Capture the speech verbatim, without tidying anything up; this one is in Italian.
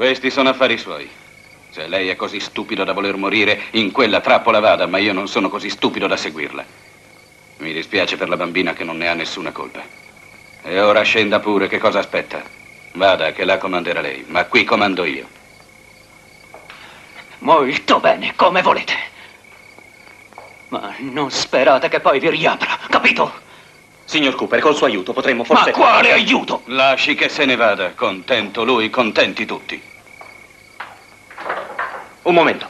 Questi sono affari suoi. Se lei è così stupido da voler morire, in quella trappola vada, ma io non sono così stupido da seguirla. Mi dispiace per la bambina che non ne ha nessuna colpa. E ora scenda pure, che cosa aspetta? Vada, che là comanderà lei, ma qui comando io. Molto bene, come volete. Ma non sperate che poi vi riapra, capito? Signor Cooper, col suo aiuto potremmo forse... Ma quale aiuto? Lasci che se ne vada. Contento lui, contenti tutti. Un momento.